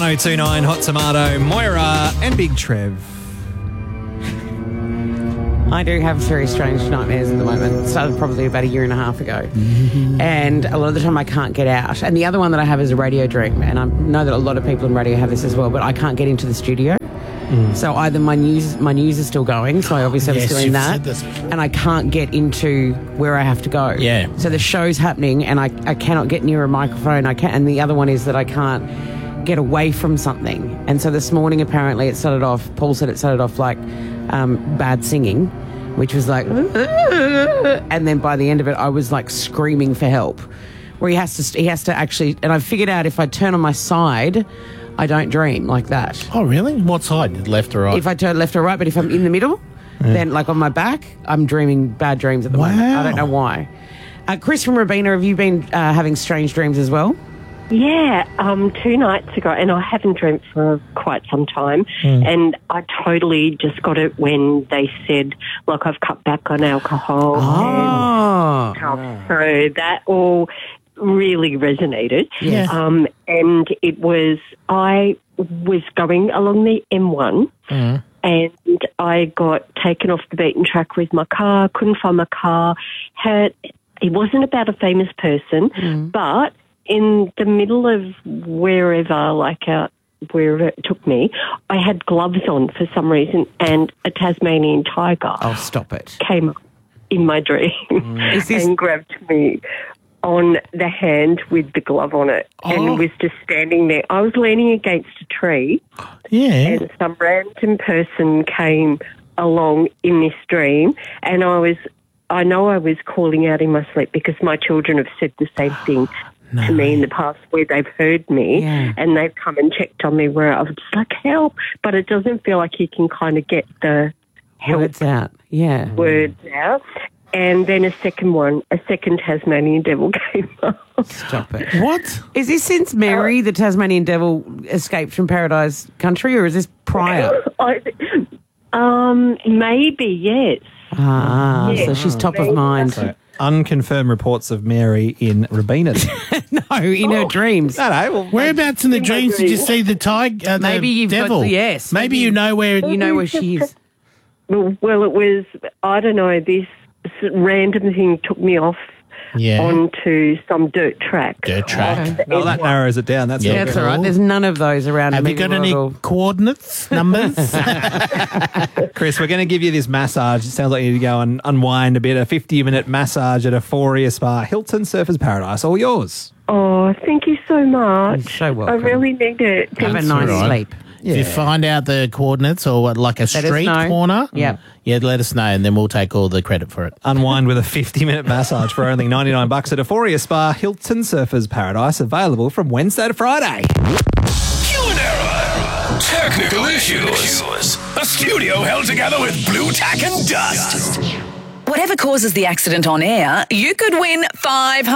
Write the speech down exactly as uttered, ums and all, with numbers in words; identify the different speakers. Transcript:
Speaker 1: one oh two point nine Hot Tomato, Moira and Big Trev.
Speaker 2: I do have very strange nightmares at the moment. It started probably about a year and a half ago. And a lot of the time I can't get out. And the other one that I have is a radio dream. And I know that a lot of people in radio have this as well, but I can't get into the studio. Mm. So either my news my news is still going, so I obviously
Speaker 3: Yes,
Speaker 2: am still in
Speaker 3: you've
Speaker 2: that,
Speaker 3: said this before.
Speaker 2: and I can't get into where I have to go.
Speaker 3: Yeah.
Speaker 2: So the show's happening, and I, I cannot get near a microphone. I can, and the other one is that I can't get away from something. And so this morning, apparently, it started off. Paul said it started off like um, bad singing, which was like, and then by the end of it, I was like screaming for help. Where he has to he has to actually, and I figured out if I turn on my side, I don't dream like that.
Speaker 3: Oh, really? What side? Left or right?
Speaker 2: If I turn left or right, but if I'm in the middle, yeah. then like on my back, I'm dreaming bad dreams at the
Speaker 3: wow.
Speaker 2: moment. I don't know why. Uh, Chris from Robina, have you been uh, having strange dreams as well?
Speaker 4: Yeah, um, two nights ago, and I haven't dreamt for quite some time, mm. and I totally just got it when they said, like, I've cut back on alcohol.
Speaker 2: Oh.
Speaker 4: And so that all really resonated.
Speaker 2: Yeah.
Speaker 4: Um, and it was, I was going along the M one, mm. and I got taken off the beaten track with my car, couldn't find my car. Had, it wasn't about a famous person, mm. but in the middle of wherever, like uh, wherever it took me, I had gloves on for some reason, and a Tasmanian tiger
Speaker 2: oh, stop it.
Speaker 4: came up in my dream
Speaker 2: mm. Is this-
Speaker 4: and grabbed me on the hand with the glove on it, oh. and was just standing there. I was leaning against a tree,
Speaker 3: yeah,
Speaker 4: and some random person came along in this dream, and I was, I know I was calling out in my sleep because my children have said the same thing no. to me in the past where they've heard me,
Speaker 2: yeah.
Speaker 4: and they've come and checked on me where I was just like, help, but it doesn't feel like you can kind of get the help
Speaker 2: words out, yeah,
Speaker 4: words out. And then a second one, a second Tasmanian devil came up.
Speaker 2: Stop it.
Speaker 3: What?
Speaker 2: Is this since Mary, the Tasmanian devil, escaped from Paradise Country, or is this prior?
Speaker 4: I, um, maybe, yes.
Speaker 2: Ah, yes. So she's top
Speaker 4: maybe.
Speaker 2: of mind.
Speaker 1: So, unconfirmed reports of Mary in Robina.
Speaker 2: No, in her
Speaker 4: Oh.
Speaker 2: dreams.
Speaker 1: No, no. Well,
Speaker 3: whereabouts in the dreams did you see the tiger? Uh, the
Speaker 2: maybe you've
Speaker 3: devil?
Speaker 2: got, yes.
Speaker 3: Maybe, maybe you know where
Speaker 2: you know where she is.
Speaker 4: Well, well, it was, I don't know, this random thing took me off
Speaker 3: yeah.
Speaker 4: onto some dirt track.
Speaker 3: Dirt track.
Speaker 1: Okay. Well, that narrows it down. That's,
Speaker 2: yeah, that's all right. There's none of those around.
Speaker 3: Have you got any or... coordinates, numbers?
Speaker 1: Chris, we're going to give you this massage. It sounds like you need to go and unwind a bit. A fifty-minute massage at Euphoria Spa, Hilton Surfers Paradise. All yours.
Speaker 4: Oh, thank you so much.
Speaker 2: You're so welcome.
Speaker 4: I really need it. Thank
Speaker 2: Have a nice
Speaker 3: right.
Speaker 2: sleep.
Speaker 1: Yeah.
Speaker 3: If you find out the coordinates or what, like a
Speaker 2: let
Speaker 3: street corner,
Speaker 2: yep.
Speaker 3: yeah, let us know and then we'll take all the credit for it.
Speaker 1: Unwind with a fifty-minute massage for only ninety-nine bucks at Euphoria Spa, Hilton Surfers Paradise, available from Wednesday to Friday.
Speaker 5: Human error. Technical issues. A studio held together with blue tack and dust.
Speaker 6: Whatever causes the accident on air, you could win five